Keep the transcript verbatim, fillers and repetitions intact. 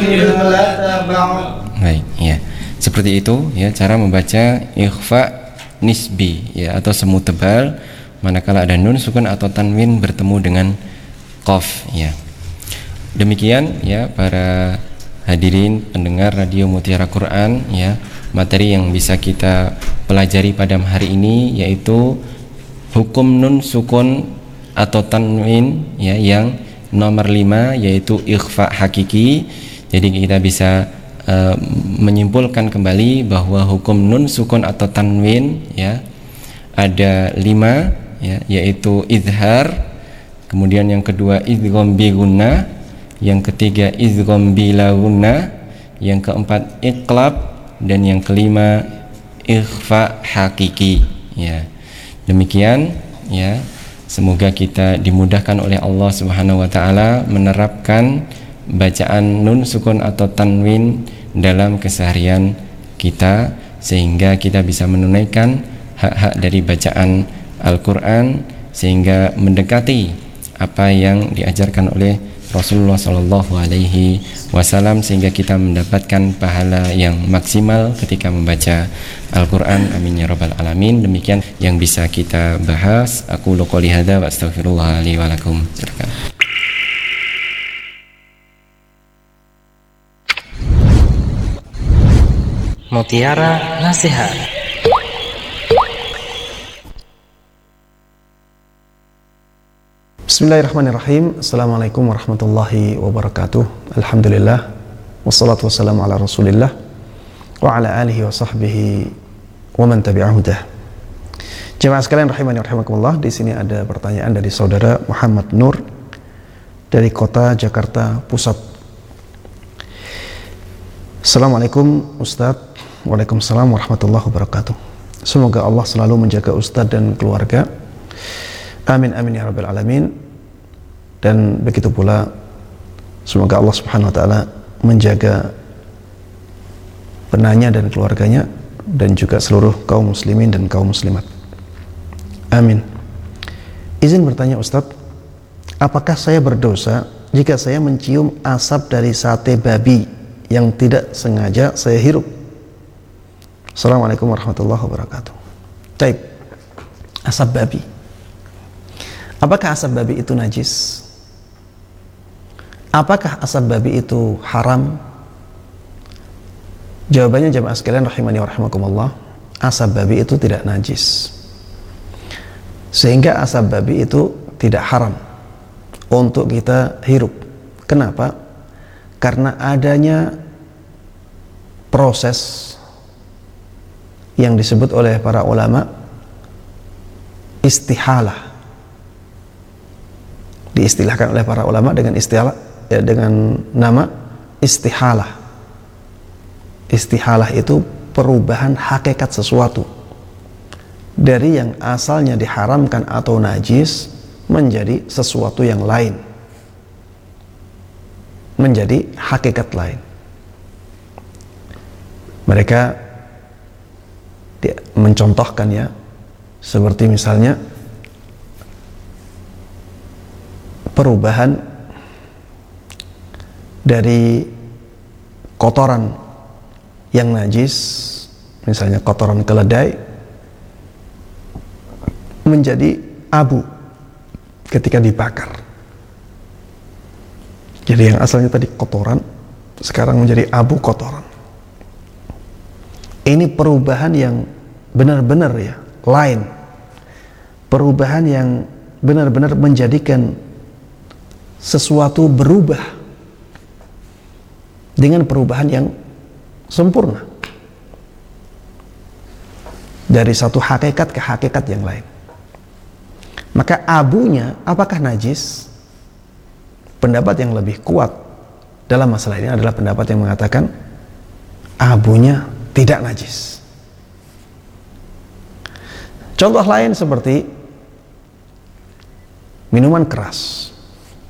Baik, ya. Seperti itu ya cara membaca ikhfa nisbi ya atau semu tebal manakala ada nun sukun atau tanwin bertemu dengan qaf ya. Demikian ya para hadirin pendengar radio Mutiara Quran ya, materi yang bisa kita pelajari pada hari ini yaitu hukum nun sukun atau tanwin ya yang nomor lima yaitu ikhfa hakiki. Jadi kita bisa uh, menyimpulkan kembali bahwa hukum nun sukun atau tanwin ya ada lima ya, yaitu izhar, kemudian yang kedua idgham bi gunnah, yang ketiga idgham bila gunnah, yang keempat iqlab, dan yang kelima ikhfa hakiki ya. Demikian ya, semoga kita dimudahkan oleh Allah Subhanahu wa taala menerapkan bacaan nun sukun atau tanwin dalam keseharian kita sehingga kita bisa menunaikan hak-hak dari bacaan Al-Quran sehingga mendekati apa yang diajarkan oleh Rasulullah Shallallahu Alaihi Wasallam sehingga kita mendapatkan pahala yang maksimal ketika membaca Al-Quran. Amin ya rabbal alamin. Demikian yang bisa kita bahas. Aku qouli hadza wa astaghfirullah li wa lakum. Silakan. Mutiara Nasihat. Bismillahirrahmanirrahim. Assalamualaikum warahmatullahi wabarakatuh. Alhamdulillah wassalatu wassalamu ala rasulillah wa ala alihi wa sahbihi wa man tabi'ahu dah. Jemaah sekalian rahimani wa rahimakumullah, di sini ada pertanyaan dari saudara Muhammad Nur dari kota Jakarta Pusat. Assalamualaikum Ustadz. Waalaikumsalam warahmatullahi wabarakatuh. Semoga Allah selalu menjaga Ustadz dan keluarga. Amin amin ya rabbal alamin. Dan begitu pula semoga Allah Subhanahu wa taala menjaga penanya dan keluarganya dan juga seluruh kaum muslimin dan kaum muslimat. Amin. Izin bertanya Ustadz, apakah saya berdosa jika saya mencium asap dari sate babi yang tidak sengaja saya hirup? Assalamualaikum warahmatullahi wabarakatuh. Taib, asap babi. Apakah asap babi itu najis? Apakah asap babi itu haram? Jawabannya jamaah sekalian rahimani wa rahimakumullah, asap babi itu tidak najis. Sehingga asap babi itu tidak haram untuk kita hirup. Kenapa? Karena adanya proses yang disebut oleh para ulama istihalah, diistilahkan oleh para ulama dengan istilah ya, dengan nama istihalah. Istihalah itu perubahan hakikat sesuatu dari yang asalnya diharamkan atau najis menjadi sesuatu yang lain, menjadi hakikat lain. Mereka mencontohkan ya, seperti misalnya perubahan dari kotoran yang najis, misalnya kotoran keledai, menjadi abu ketika dibakar. Jadi yang asalnya tadi kotoran sekarang menjadi abu kotoran. Ini perubahan yang benar-benar ya lain, perubahan yang benar-benar menjadikan sesuatu berubah dengan perubahan yang sempurna dari satu hakikat ke hakikat yang lain. Maka abunya apakah najis? Pendapat yang lebih kuat dalam masalah ini adalah pendapat yang mengatakan abunya tidak najis. Contoh lain seperti minuman keras.